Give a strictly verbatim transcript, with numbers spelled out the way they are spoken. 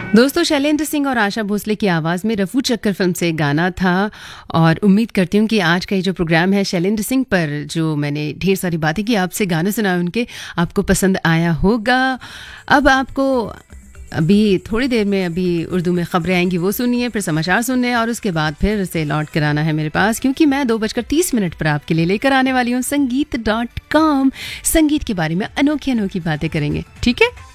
दोस्तों, शैलेंद्र सिंह और आशा भोसले की आवाज़ में रफू चक्कर फिल्म से गाना था। और उम्मीद करती हूँ कि आज का ये जो प्रोग्राम है शैलेंद्र सिंह पर, जो मैंने ढेर सारी बातें की, आपसे गाने सुनाए उनके, आपको पसंद आया होगा। अब आपको अभी थोड़ी देर में अभी उर्दू में खबरें आएंगी, वो सुनिए, फिर समाचार सुनने, और उसके बाद फिर से लौट कर आना है मेरे पास, क्योंकि मैं दो बजकर तीस मिनट पर आपके लिए लेकर आने वाली हूँ संगीत डॉट कॉम। संगीत के बारे में अनोखी अनोखी बातें करेंगे, ठीक है?